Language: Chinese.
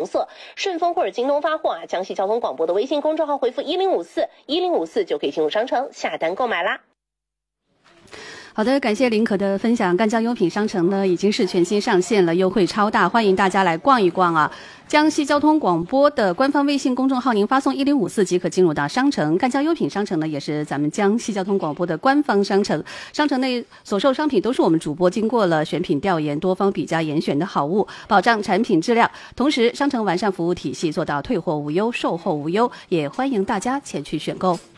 色。顺丰或者京东发货江西交通广播的微信公众号回复1054就可以进入商城下单购买啦。 好的，感谢林可的分享。赣江优品商城呢已经是全新上线了，优惠超大，欢迎大家来逛一逛啊！江西交通广播的官方微信公众号，您发送1054即可进入到商城。赣江优品商城呢也是咱们江西交通广播的官方商城，商城内所售商品都是我们主播经过了选品调研、多方比价严选的好物，保障产品质量。同时，商城完善服务体系，做到退货无忧、售后无忧，也欢迎大家前去选购。